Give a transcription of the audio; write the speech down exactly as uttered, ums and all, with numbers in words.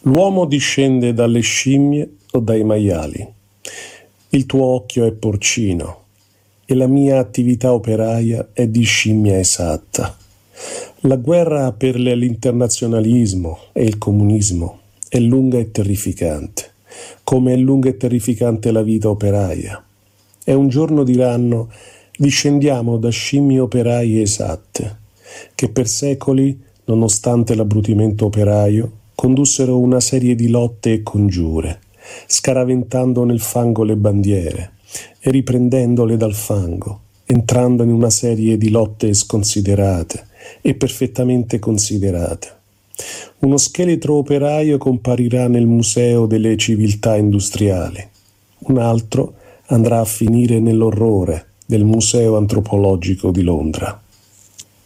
L'uomo discende dalle scimmie o dai maiali? Il tuo occhio è porcino e la mia attività operaia è di scimmia esatta. La guerra per l'internazionalismo e il comunismo è lunga e terrificante, come è lunga e terrificante la vita operaia. E un giorno diranno: discendiamo da scimmie operaie esatte, che per secoli, nonostante l'abbrutimento operaio, condussero una serie di lotte e congiure, scaraventando nel fango le bandiere e riprendendole dal fango, entrando in una serie di lotte sconsiderate e perfettamente considerate. Uno scheletro operaio comparirà nel museo delle civiltà industriali, un altro andrà a finire nell'orrore del museo antropologico di Londra.